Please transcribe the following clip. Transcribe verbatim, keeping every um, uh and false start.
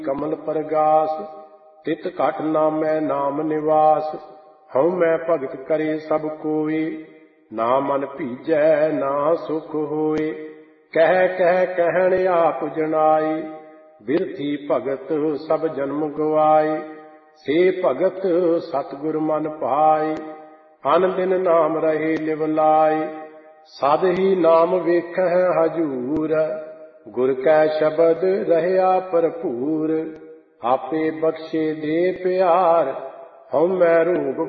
कमल परगास तित घट नामै नाम निवास। हऊँ मैं भगत करे सब कोई ना मन भीजै ना सुख होए। कह कह कहन आप जनाई बिरथी भगत सब जन्म गवाए। से भगत सतगुर मन पाए अन दिन नाम रहे लिव लाए। सद ही नाम वेखह हजूर गुर कै शब्द रहया भरपूर। आपे बख्शे दे प्यार हऊँ मैं रूप